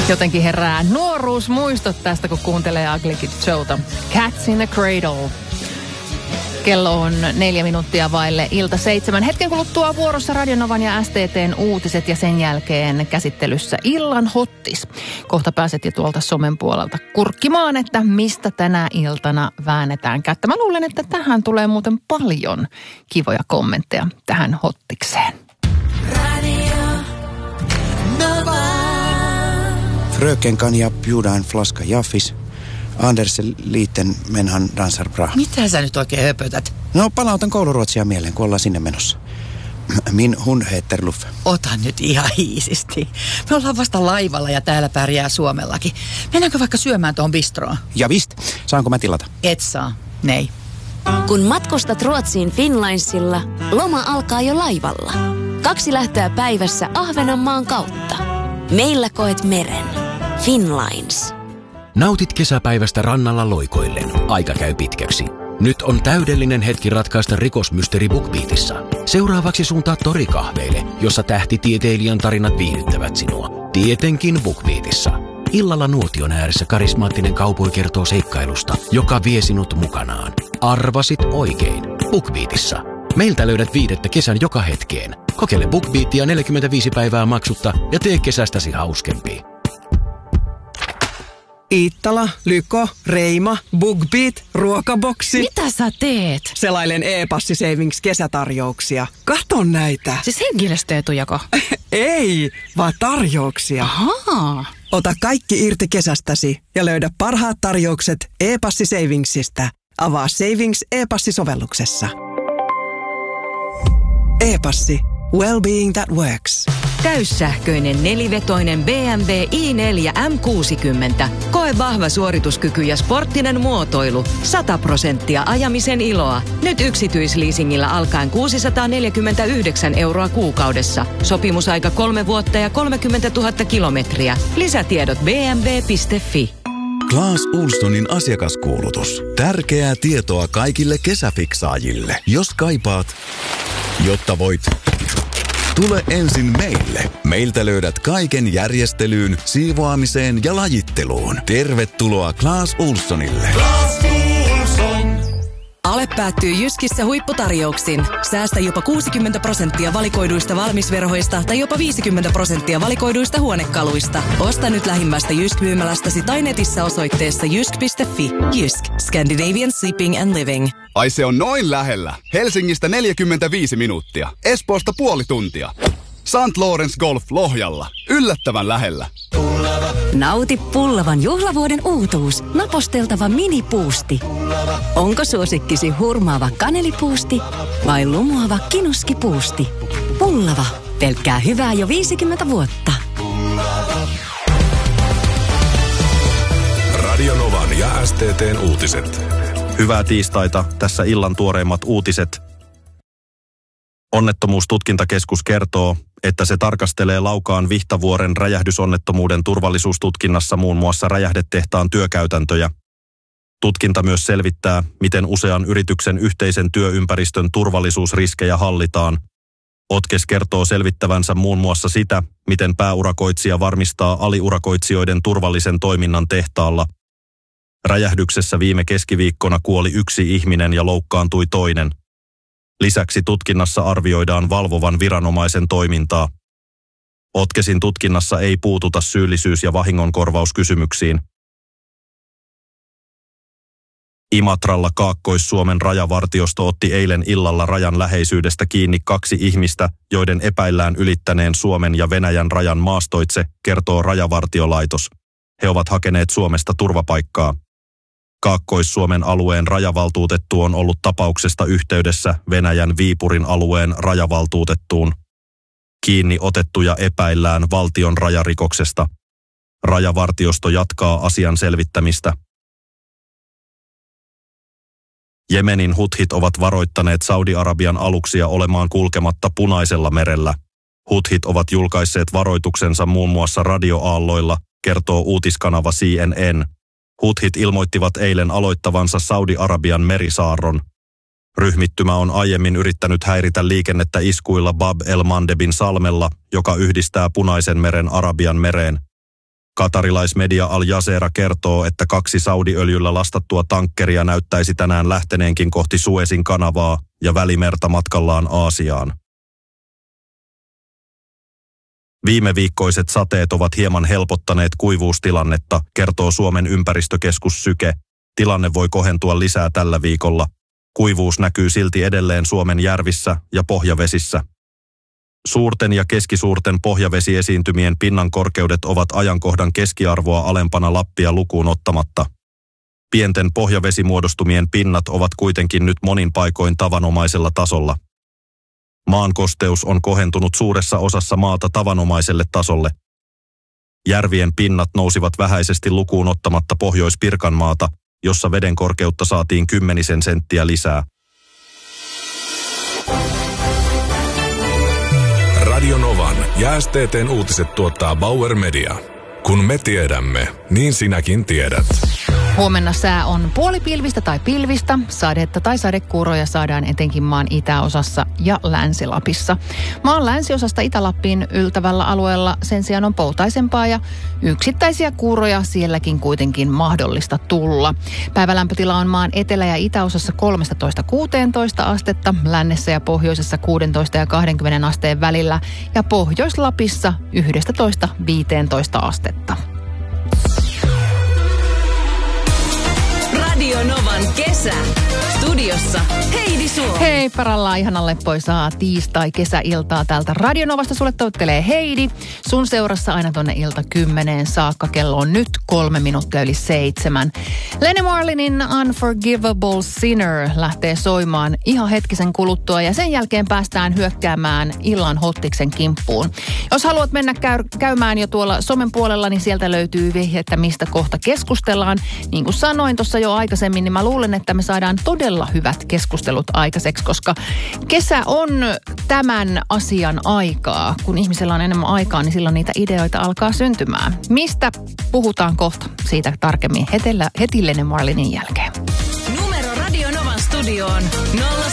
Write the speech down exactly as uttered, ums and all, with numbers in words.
Jotenkin herää nuoruusmuistot tästä, kun kuuntelee Ugly Kid Showta. Cats in the Cradle. Kello on neljä minuuttia vaille ilta seitsemän. Hetken kuluttua vuorossa Radionovan ja S T T:n uutiset ja sen jälkeen käsittelyssä illan hottis. Kohta pääset jo tuolta somen puolelta kurkkimaan, että mistä tänä iltana väännetään kättä. Mä luulen, että tähän tulee muuten paljon kivoja kommentteja tähän hottikseen. Radio Nova. Fröken kan jag bjuda en flaska Jaffis? Anders liitten menhan dansar bra. Mitä sä nyt oikein höpötät? No palautan kouluruotsia mieleen, kun ollaan sinne menossa. Min hun heter Luffe. Ota nyt ihan hiisisti. Me ollaan vasta laivalla ja täällä pärjää Suomellakin. Mennäänkö vaikka syömään tuohon bistroon? Ja vist. Saanko mä tilata? Et saa. Nei. Kun matkustat Ruotsiin Finlinesilla, loma alkaa jo laivalla. Kaksi lähtöä päivässä Ahvenanmaan kautta. Meillä koet meren. Finlines. Nautit kesäpäivästä rannalla loikoillen. Aika käy pitkäksi. Nyt on täydellinen hetki ratkaista rikosmysteeri BookBeatissa. Seuraavaksi suuntaa torikahveille, jossa tähtitieteilijän tarinat viihdyttävät sinua. Tietenkin BookBeatissa. Illalla nuotion ääressä karismaattinen kaupoi kertoo seikkailusta, joka vie sinut mukanaan. Arvasit oikein. BookBeatissa. Meiltä löydät viidettä kesän joka hetkeen. Kokeile BookBeatia neljäkymmentäviisi päivää maksutta ja tee kesästäsi hauskempi. Iittala, Lyko, Reima, BookBeat, Ruokaboksi. Mitä sä teet? Selailen e-passi savings kesätarjouksia. Katon näitä. Siis henkilöstöetujako? Ei, vaan tarjouksia. Ahaa. Ota kaikki irti kesästäsi ja löydä parhaat tarjoukset e-passi savingsista. Avaa Savings e-passi-sovelluksessa. E-passi. Well-being that works. Täyssähköinen nelivetoinen B M W i neljä M kuusikymmentä. Koe vahva suorituskyky ja sporttinen muotoilu. sata prosenttia ajamisen iloa. Nyt yksityisleasingillä alkaen kuusisataaneljäkymmentäyhdeksän euroa kuukaudessa. Sopimusaika kolme vuotta ja kolmekymmentätuhatta kilometriä. Lisätiedot b m w piste f i. Clas Ohlsonin asiakaskuulutus. Tärkeää tietoa kaikille kesäfiksaajille. Jos kaipaat, jotta voit... Tule ensin meille. Meiltä löydät kaiken järjestelyyn, siivoamiseen ja lajitteluun. Tervetuloa Clas Ohlsonille. Clas Ohlson. Ale päättyy Jyskissä huipputarjouksin. Säästä jopa kuusikymmentä prosenttia valikoiduista valmisverhoista tai jopa viisikymmentä prosenttia valikoiduista huonekaluista. Osta nyt lähimmästä Jysk-myymälästäsi tai netissä osoitteessa jysk piste f i. Jysk. Scandinavian Sleeping and Living. Ai se on noin lähellä. Helsingistä neljäkymmentäviisi minuuttia. Espoosta puoli tuntia. Saint Lawrence Golf Lohjalla. Yllättävän lähellä. Nauti Pullavan juhlavuoden uutuus. Naposteltava minipuusti. Onko suosikkisi hurmaava kanelipuusti vai lumoava kinuskipuusti? Pullava. Pelkkää hyvää jo viisikymmentä vuotta. Radionovan ja S T T:n uutiset. Hyvää tiistaita. Tässä illan tuoreimmat uutiset. Onnettomuustutkintakeskus kertoo, että se tarkastelee Laukaan Vihtavuoren räjähdysonnettomuuden turvallisuustutkinnassa muun muassa räjähdetehtaan työkäytäntöjä. Tutkinta myös selvittää, miten usean yrityksen yhteisen työympäristön turvallisuusriskejä hallitaan. Otkes kertoo selvittävänsä muun muassa sitä, miten pääurakoitsija varmistaa aliurakoitsijoiden turvallisen toiminnan tehtaalla. Räjähdyksessä viime keskiviikkona kuoli yksi ihminen ja loukkaantui toinen. Lisäksi tutkinnassa arvioidaan valvovan viranomaisen toimintaa. Otkesin tutkinnassa ei puututa syyllisyys- ja vahingonkorvauskysymyksiin. Imatralla Kaakkois-Suomen rajavartiosto otti eilen illalla rajan läheisyydestä kiinni kaksi ihmistä, joiden epäillään ylittäneen Suomen ja Venäjän rajan maastoitse, kertoo Rajavartiolaitos. He ovat hakeneet Suomesta turvapaikkaa. Kaakkois-Suomen alueen rajavaltuutettu on ollut tapauksesta yhteydessä Venäjän Viipurin alueen rajavaltuutettuun. Kiinni otettuja epäillään valtion rajarikoksesta. Rajavartiosto jatkaa asian selvittämistä. Jemenin huthit ovat varoittaneet Saudi-Arabian aluksia olemaan kulkematta Punaisella merellä. Huthit ovat julkaisseet varoituksensa muun muassa radioaalloilla, kertoo uutiskanava C N N. Huthit ilmoittivat eilen aloittavansa Saudi-Arabian merisaarron. Ryhmittymä on aiemmin yrittänyt häiritä liikennettä iskuilla Bab el-Mandebin salmella, joka yhdistää Punaisen meren Arabian mereen. Katarilaismedia Al Jazeera kertoo, että kaksi Saudi-öljyllä lastattua tankkeria näyttäisi tänään lähteneenkin kohti Suezin kanavaa ja Välimerta matkallaan Aasiaan. Viime viikkoiset sateet ovat hieman helpottaneet kuivuustilannetta, kertoo Suomen ympäristökeskus Syke. Tilanne voi kohentua lisää tällä viikolla. Kuivuus näkyy silti edelleen Suomen järvissä ja pohjavesissä. Suurten ja keskisuurten pohjavesiesiintymien pinnan korkeudet ovat ajankohdan keskiarvoa alempana Lappia lukuun ottamatta. Pienten pohjavesimuodostumien pinnat ovat kuitenkin nyt monin paikoin tavanomaisella tasolla. Maan kosteus on kohentunut suuressa osassa maata tavanomaiselle tasolle. Järvien pinnat nousivat vähäisesti lukuun ottamatta Pohjois-Pirkanmaata, jossa veden korkeutta saatiin kymmenisen senttiä lisää. Radio Novan ja S T T:n uutiset tuottaa Bauer Media. Kun me tiedämme, niin sinäkin tiedät. Huomenna sää on puolipilvistä tai pilvistä. Sadetta tai sadekuuroja saadaan etenkin maan itäosassa ja Länsi-Lapissa. Maan länsiosasta Itä-Lappiin yltävällä alueella sen sijaan on poutaisempaa ja yksittäisiä kuuroja sielläkin kuitenkin mahdollista tulla. Päivälämpötila on maan etelä- ja itäosassa kolmetoista kuusitoista astetta, lännessä ja pohjoisessa kuusitoista ja kaksikymmentä asteen välillä ja Pohjois-Lapissa yksitoista viisitoista astetta. Radio Novan kesä. Studiossa Heidi Suomi. Hei, parallaan ihanan leppoisaa tiistai-kesäiltaa täältä Radio Novasta. Sulle toivottelee Heidi. Sun seurassa aina tonne ilta kymmeneen saakka. Kello on nyt kolme minuuttia yli seitsemän. Lenny Marlinin Unforgivable Sinner lähtee soimaan ihan hetkisen kuluttua ja sen jälkeen päästään hyökkäämään illan hottiksen kimppuun. Jos haluat mennä käy- käymään jo tuolla somen puolella, niin sieltä löytyy vihjettä, mistä kohta keskustellaan. Niin kuin sanoin tuossa jo aikaisemmin, niin mä luulen, että me saadaan todella hyvät keskustelut aikaiseksi, koska kesä on tämän asian aikaa. Kun ihmisellä on enemmän aikaa, niin silloin niitä ideoita alkaa syntymään. Mistä puhutaan kohta? Siitä tarkemmin heti Lenny Marlinin jälkeen. Numero Radio Novan studioon nolla